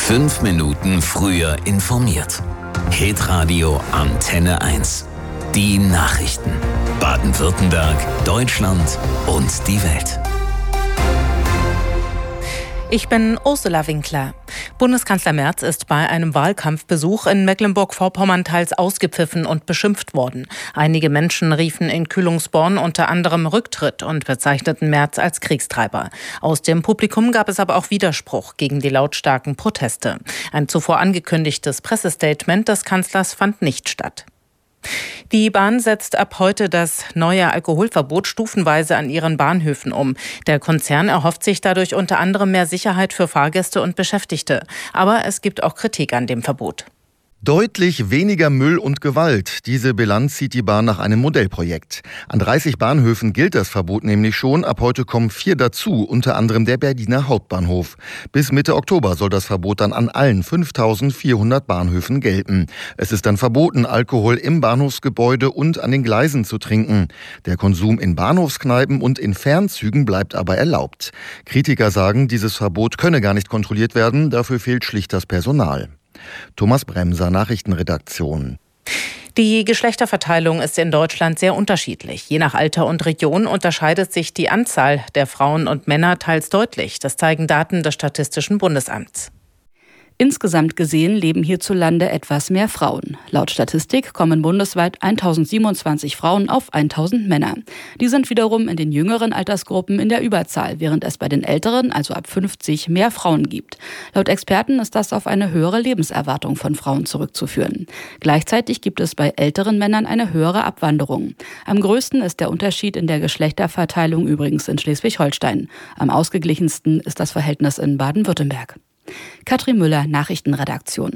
5 Minuten früher informiert. Hitradio Antenne 1. Die Nachrichten. Baden-Württemberg, Deutschland und die Welt. Ich bin Ursula Winkler. Bundeskanzler Merz ist bei einem Wahlkampfbesuch in Mecklenburg-Vorpommern teils ausgepfiffen und beschimpft worden. Einige Menschen riefen in Kühlungsborn unter anderem Rücktritt und bezeichneten Merz als Kriegstreiber. Aus dem Publikum gab es aber auch Widerspruch gegen die lautstarken Proteste. Ein zuvor angekündigtes Pressestatement des Kanzlers fand nicht statt. Die Bahn setzt ab heute das neue Alkoholverbot stufenweise an ihren Bahnhöfen um. Der Konzern erhofft sich dadurch unter anderem mehr Sicherheit für Fahrgäste und Beschäftigte. Aber es gibt auch Kritik an dem Verbot. Deutlich weniger Müll und Gewalt. Diese Bilanz zieht die Bahn nach einem Modellprojekt. An 30 Bahnhöfen gilt das Verbot nämlich schon. Ab heute kommen 4 dazu, unter anderem der Berliner Hauptbahnhof. Bis Mitte Oktober soll das Verbot dann an allen 5.400 Bahnhöfen gelten. Es ist dann verboten, Alkohol im Bahnhofsgebäude und an den Gleisen zu trinken. Der Konsum in Bahnhofskneipen und in Fernzügen bleibt aber erlaubt. Kritiker sagen, dieses Verbot könne gar nicht kontrolliert werden. Dafür fehlt schlicht das Personal. Thomas Bremser, Nachrichtenredaktion. Die Geschlechterverteilung ist in Deutschland sehr unterschiedlich. Je nach Alter und Region unterscheidet sich die Anzahl der Frauen und Männer teils deutlich. Das zeigen Daten des Statistischen Bundesamts. Insgesamt gesehen leben hierzulande etwas mehr Frauen. Laut Statistik kommen bundesweit 1027 Frauen auf 1000 Männer. Die sind wiederum in den jüngeren Altersgruppen in der Überzahl, während es bei den älteren, also ab 50, mehr Frauen gibt. Laut Experten ist das auf eine höhere Lebenserwartung von Frauen zurückzuführen. Gleichzeitig gibt es bei älteren Männern eine höhere Abwanderung. Am größten ist der Unterschied in der Geschlechterverteilung übrigens in Schleswig-Holstein. Am ausgeglichensten ist das Verhältnis in Baden-Württemberg. Katrin Müller, Nachrichtenredaktion.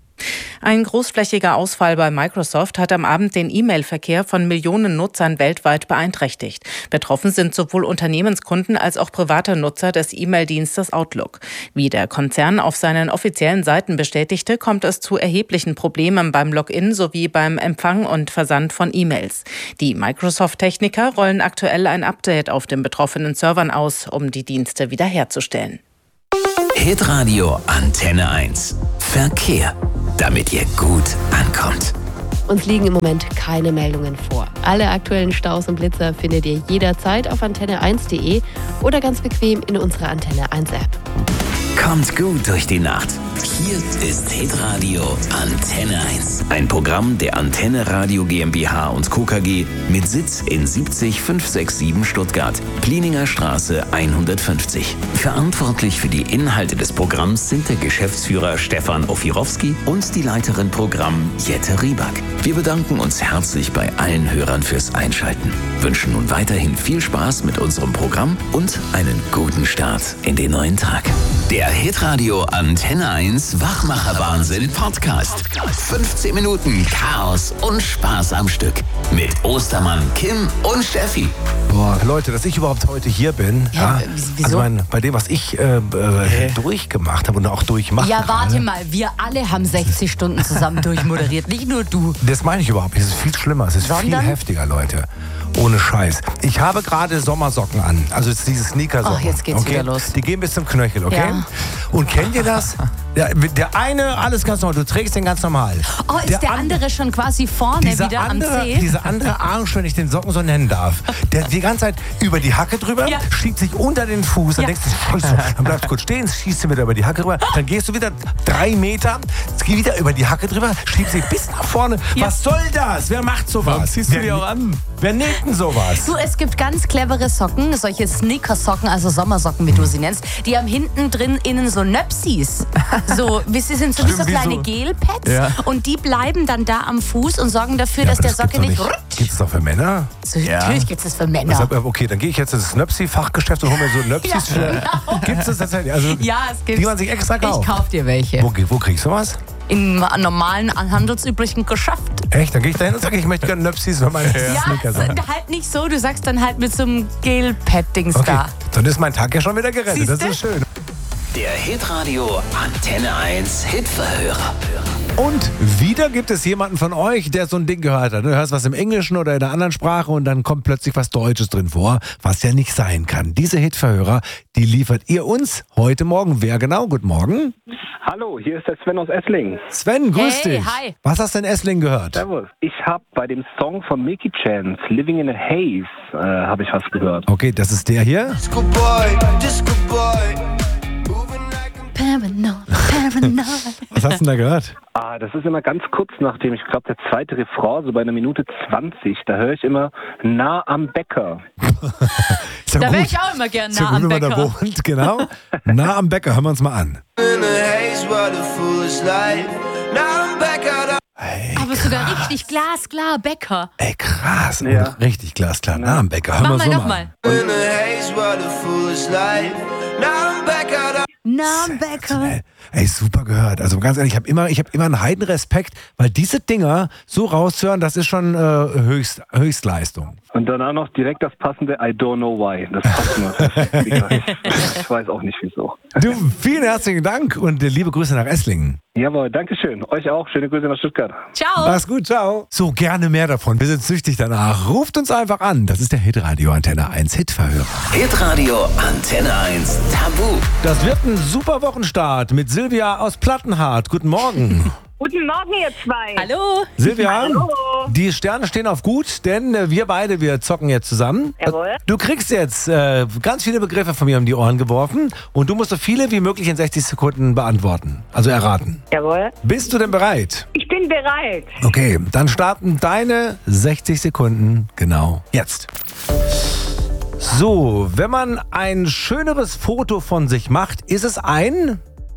Ein großflächiger Ausfall bei Microsoft hat am Abend den E-Mail-Verkehr von Millionen Nutzern weltweit beeinträchtigt. Betroffen sind sowohl Unternehmenskunden als auch private Nutzer des E-Mail-Dienstes Outlook. Wie der Konzern auf seinen offiziellen Seiten bestätigte, kommt es zu erheblichen Problemen beim Login sowie beim Empfang und Versand von E-Mails. Die Microsoft-Techniker rollen aktuell ein Update auf den betroffenen Servern aus, um die Dienste wiederherzustellen. Hitradio Antenne 1. Verkehr. Damit ihr gut ankommt. Uns liegen im Moment keine Meldungen vor. Alle aktuellen Staus und Blitzer findet ihr jederzeit auf antenne1.de oder ganz bequem in unserer Antenne 1 App. Kommt gut durch die Nacht. Hier ist Hitradio Antenne 1. Ein Programm der Antenne Radio GmbH und Co. KG mit Sitz in 70567 Stuttgart, Plininger Straße 150. Verantwortlich für die Inhalte des Programms sind der Geschäftsführer Stefan Ofirowski und die Leiterin Programm Jette Rieback. Wir bedanken uns herzlich bei allen Hörern fürs Einschalten. Wünschen nun weiterhin viel Spaß mit unserem Programm und einen guten Start in den neuen Tag. Der Hitradio Antenne 1 Wachmacher-Wahnsinn Podcast. 15 Minuten Chaos und Spaß am Stück. Mit Ostermann, Kim und Steffi. Boah, Leute, dass ich überhaupt heute hier bin. Ja, wieso? Also bei dem, was ich durchgemacht habe und auch durchmache. Ja, warte mal, wir alle haben 60 Stunden zusammen durchmoderiert, nicht nur du. Das meine ich überhaupt nicht. Es ist viel schlimmer. Es ist viel heftiger, Leute. Ohne Scheiß. Ich habe gerade Sommersocken an. Also jetzt diese Sneakersocken. Ach, jetzt geht's wieder los. Die gehen bis zum Knöchel, okay? Ja. Und kennt ihr das? Der eine, alles ganz normal. Du trägst den ganz normal. Oh, ist der andere schon quasi vorne wieder am Zeh? Dieser andere Arsch, wenn ich den Socken so nennen darf, der die ganze Zeit über die Hacke drüber, schiebt sich unter den Fuß, dann denkst du, Scheiße, dann bleibst du kurz stehen, schießt du wieder über die Hacke drüber, dann gehst du wieder 3 Meter, geh wieder über die Hacke drüber, schiebst dich bis nach vorne. Ja. Was soll das? Wer macht sowas? Warum ziehst du die auch an? Wer näht denn sowas? Du, es gibt ganz clevere Socken, solche Sneakersocken, also Sommersocken, wie du sie nennst, die haben hinten drin innen so Nöpsis. So, sie sind so wie so kleine Gelpads und die bleiben dann da am Fuß und sorgen dafür, dass der Socke nicht rutscht. Gibt es doch für Männer? So, natürlich gibt es das für Männer. Okay, dann gehe ich jetzt ins Nöpsi-Fachgeschäft und hole mir so Nöpsis für... Genau. Gibt es das tatsächlich? Also, ja, es gibt. Die man sich extra kauft. Ich kauf dir welche. Wo kriegst du was? Im normalen, handelsüblichen Geschäft. Echt? Dann gehe ich da hin und sage, ich möchte gerne Nöpsis für meine Sneaker sein. Ja, halt nicht so. Du sagst dann halt mit so einem Gel-Pad-Dings da. Dann ist mein Tag ja schon wieder gerettet. Siehste? Das ist schön. Der Hitradio Antenne 1 Hitverhörer. Und wieder gibt es jemanden von euch, der so ein Ding gehört hat. Du hörst was im Englischen oder in einer anderen Sprache und dann kommt plötzlich was Deutsches drin vor, was ja nicht sein kann. Diese Hitverhörer, die liefert ihr uns heute Morgen. Wer genau? Guten Morgen. Hallo, hier ist der Sven aus Esslingen. Sven, grüß dich. Hi. Was hast du in Esslingen gehört? Servus. Ich habe bei dem Song von Milky Chance, Living in a Haze, habe ich was gehört. Okay, das ist der hier. Disco Boy, Disco Boy. Paranoid. Was hast du denn da gehört? Das ist immer ganz kurz nachdem, ich glaube, der zweite Refrain, so bei 1 Minute 20, da höre ich immer nah am Bäcker. Ist ja Da gut. wäre ich auch immer gern Ist ja nah gut, am wenn man da Bäcker. wohnt, genau. Nah am Bäcker, hören wir uns mal an. In a haze, what a foolish life. Now I'm back out. Hey, Aber sogar richtig glasklar Bäcker. ey, krass. Ja. Richtig glasklar. Nah am Bäcker, hören Mach wir mal so nochmal. In a haze, what a foolish life. Now I'm back out. Na, Bäcker. Ey, super gehört. Also ganz ehrlich, ich hab immer einen Heidenrespekt, weil diese Dinger so rauszuhören, das ist schon Höchstleistung. Und danach noch direkt das passende I don't know why. Das passt mir. Ich weiß auch nicht wieso. Du, vielen herzlichen Dank und liebe Grüße nach Esslingen. Jawohl, Dankeschön. Euch auch. Schöne Grüße nach Stuttgart. Ciao. Mach's gut, ciao. So, gerne mehr davon. Wir sind süchtig danach. Ruft uns einfach an. Das ist der Hitradio Antenne 1 Hitverhörer. Hitradio Antenne 1 Tabu. Das wird ein super Wochenstart mit Silvia aus Plattenhardt. Guten Morgen. Guten Morgen, ihr zwei. Hallo. Silvia, Hallo. die Sterne stehen auf gut, denn wir zocken jetzt zusammen. Jawohl. Du kriegst jetzt ganz viele Begriffe von mir um die Ohren geworfen und du musst so viele wie möglich in 60 Sekunden beantworten, also erraten. Jawohl. Bist du denn bereit? Ich bin bereit. Okay, dann starten deine 60 Sekunden genau jetzt. So, wenn man ein schöneres Foto von sich macht, ist es ein...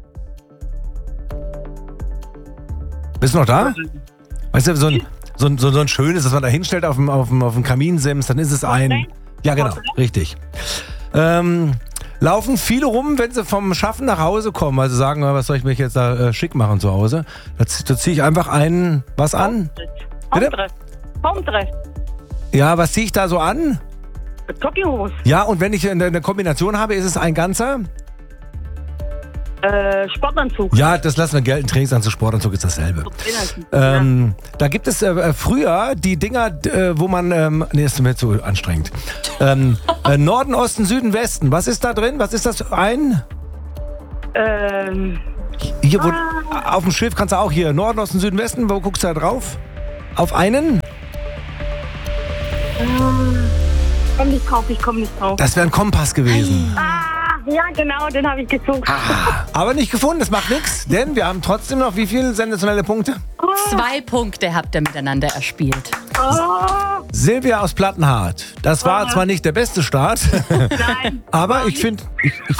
Bist du noch da? Weißt du, so ein schönes, das man da hinstellt auf dem Kaminsims, dann ist es ein... Ja, genau, richtig. Laufen viele rum, wenn sie vom Schaffen nach Hause kommen, also sagen, was soll ich mich jetzt da schick machen zu Hause? Da ziehe ich einfach was an. Bitte? Homedress. Ja, was ziehe ich da so an? Jogginghose. Ja, und wenn ich eine Kombination habe, ist es ein ganzer? Sportanzug. Ja, das lassen wir gelten. Trainingsanzug, Sportanzug ist dasselbe. Da gibt es früher die Dinger, wo man... nee, ist mir zu anstrengend. Norden, Osten, Süden, Westen. Was ist da drin? Was ist das? Ein... Hier, auf dem Schiff kannst du auch hier. Norden, Osten, Süden, Westen. Wo guckst du da drauf? Auf einen? Ich komm nicht drauf. Das wäre ein Kompass gewesen. Ja, genau, den habe ich gesucht. Aber nicht gefunden, das macht nichts. Denn wir haben trotzdem noch wie viele sensationelle Punkte? 2 Punkte habt ihr miteinander erspielt. Silvia aus Plattenhardt. Das war zwar nicht der beste Start, Nein. aber ich finde